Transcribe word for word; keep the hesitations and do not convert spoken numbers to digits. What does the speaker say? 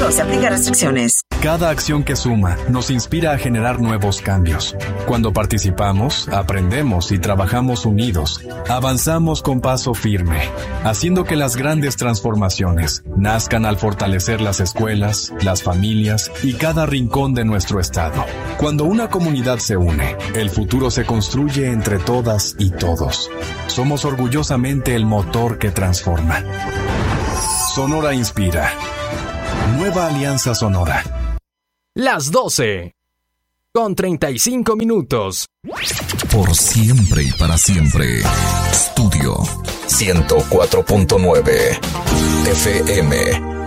riesgo, se aplican restricciones. Cada acción que suma nos inspira a generar nuevos cambios. Cuando participamos, aprendemos y trabajamos unidos, avanzamos con paso firme, haciendo que las grandes transformaciones nazcan al fortalecer las escuelas, las familias y cada rincón de nuestro estado. Cuando una comunidad se une, el futuro se construye entre todas y todos. Somos orgullosamente el motor que transforma. Sonora Inspira. Nueva Alianza Sonora. Las doce, con treinta y cinco minutos. Por siempre y para siempre. Estudio ciento cuatro punto nueve F M.